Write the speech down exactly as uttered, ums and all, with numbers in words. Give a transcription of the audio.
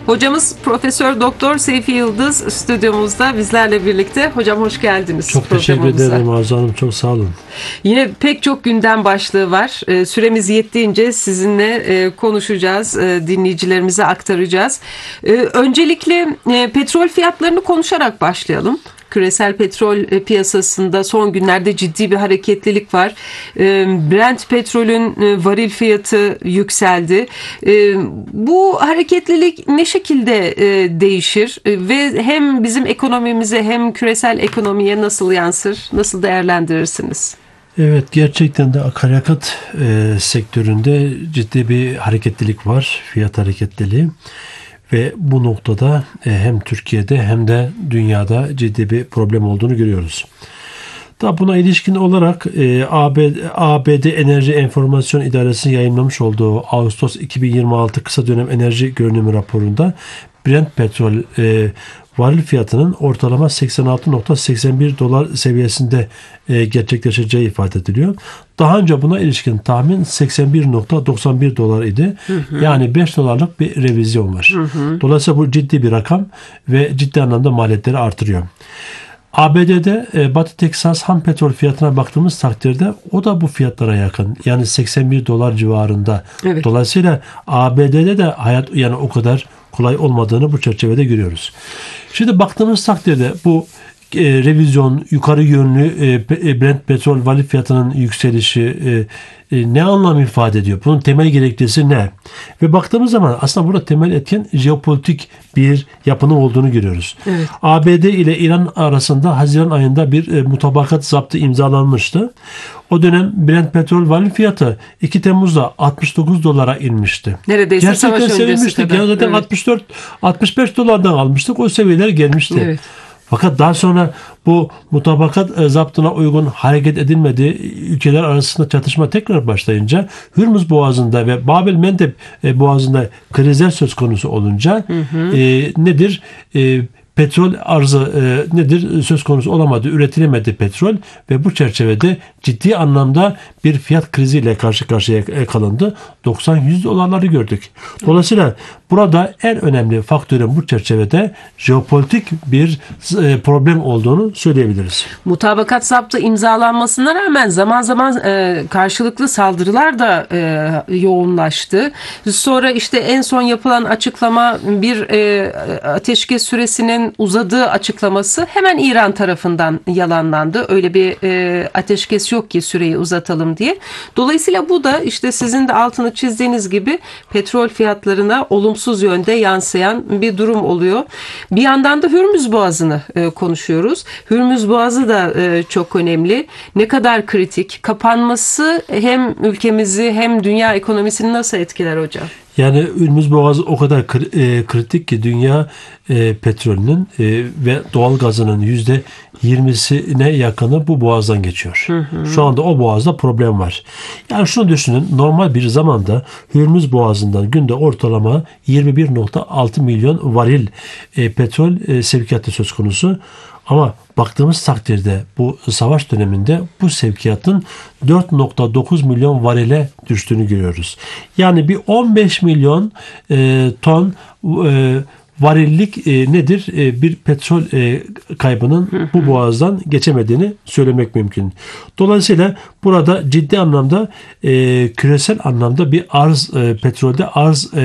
Hocamız Profesör Doktor Seyfi Yıldız stüdyomuzda bizlerle birlikte. Hocam hoş geldiniz. Çok teşekkür ederim Arzu Hanım. Çok sağ olun. Yine pek çok gündem başlığı var. Süremiz yettiğince sizinle konuşacağız. Dinleyicilerimize aktaracağız. Öncelikle petrol fiyatlarını konuşarak başlayalım. Küresel petrol piyasasında son günlerde ciddi bir hareketlilik var. Brent petrolün varil fiyatı yükseldi. Bu hareketlilik ne şekilde değişir ve hem bizim ekonomimize hem küresel ekonomiye nasıl yansır, nasıl değerlendirirsiniz? Evet, gerçekten de akaryakıt e, sektöründe ciddi bir hareketlilik var, fiyat hareketliliği. Ve bu noktada hem Türkiye'de hem de dünyada ciddi bir problem olduğunu görüyoruz. Tabi buna ilişkin olarak A B D Enerji Enformasyon İdaresi'nin yayınlamış olduğu Ağustos iki bin yirmi altı kısa dönem enerji görünümü raporunda Brent petrol e, varil fiyatının ortalama seksen altı nokta seksen bir dolar seviyesinde e, gerçekleşeceği ifade ediliyor. Daha önce buna ilişkin tahmin seksen bir nokta doksan bir dolar idi. Hı hı. Yani beş dolarlık bir revizyon var. Hı hı. Dolayısıyla bu ciddi bir rakam ve ciddi anlamda maliyetleri artırıyor. A B D'de e, Batı Teksas ham petrol fiyatına baktığımız takdirde o da bu fiyatlara yakın. Yani seksen bir dolar civarında. Evet. Dolayısıyla A B D'de de hayat yani o kadar kolay olmadığını bu çerçevede görüyoruz. Şimdi baktığımız takdirde bu e, revizyon, yukarı yönlü e, Brent petrol varil fiyatının yükselişi e, e, ne anlam ifade ediyor? Bunun temel gerekçesi ne? Ve baktığımız zaman aslında burada temel etken jeopolitik bir yapının olduğunu görüyoruz. Evet. A B D ile İran arasında Haziran ayında bir e, mutabakat zaptı imzalanmıştı. O dönem Brent petrol varil fiyatı iki Temmuz'da altmış dokuz dolara inmişti. Neredeyse gerçekten savaş öncesi kadar. Yani zaten evet. altmış dört altmış beş dolardan almıştık. O seviyeler gelmişti. Evet. Fakat daha sonra bu mutabakat e, zaptına uygun hareket edilmedi. Ülkeler arasında çatışma tekrar başlayınca Hürmüz Boğazı'nda ve Babel-Mendeb e, Boğazı'nda krizler söz konusu olunca hı hı. E, nedir? E, Petrol arzı e, nedir? Söz konusu olamadı, üretilemedi petrol ve bu çerçevede ciddi anlamda bir fiyat kriziyle karşı karşıya kalındı. doksan yüz dolarları gördük. Dolayısıyla burada en önemli faktörün bu çerçevede jeopolitik bir e, problem olduğunu söyleyebiliriz. Mutabakat zaptı imzalanmasına rağmen zaman zaman e, karşılıklı saldırılar da e, yoğunlaştı. Sonra işte en son yapılan açıklama bir e, ateşkes süresinin uzadığı açıklaması hemen İran tarafından yalanlandı. Öyle bir e, ateşkes yok ki süreyi uzatalım diye. Dolayısıyla bu da işte sizin de altını çizdiğiniz gibi petrol fiyatlarına olumsuz yönde yansıyan bir durum oluyor. Bir yandan da Hürmüz Boğazı'nı e, konuşuyoruz. Hürmüz Boğazı da e, çok önemli. Ne kadar kritik. Kapanması hem ülkemizi hem dünya ekonomisini nasıl etkiler hocam? Yani Hürmüz Boğazı o kadar kritik ki dünya e, petrolünün e, ve doğal gazının yüzde yirmisine yakını bu boğazdan geçiyor. Hı hı. Şu anda o boğazda problem var. Yani şunu düşünün, normal bir zamanda Hürmüz Boğazı'ndan günde ortalama yirmi bir nokta altı milyon varil e, petrol e, sevkiyatı söz konusu. Ama baktığımız takdirde bu savaş döneminde bu sevkiyatın dört nokta dokuz milyon varile düştüğünü görüyoruz. Yani bir on beş milyon e, ton e, varillik e, nedir? E, bir petrol e, kaybının bu boğazdan geçemediğini söylemek mümkün. Dolayısıyla burada ciddi anlamda e, küresel anlamda bir arz, e, petrolde arz e,